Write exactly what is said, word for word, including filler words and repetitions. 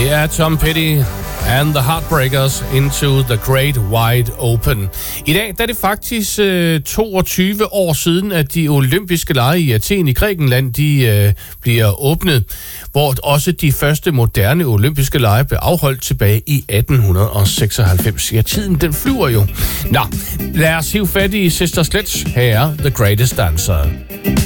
Det er Tom Petty and the Heartbreakers Into the Great Wide Open. I dag der er det faktisk øh, toogtyve år siden, at de olympiske lege i Athen i Grækenland de, øh, bliver åbnet, hvor også de første moderne olympiske lege blev afholdt tilbage i atten seksoghalvfems. Ja, tiden den flyver jo. Nå, lad os hive fat i Sister Sledge. Her er The Greatest Dancer.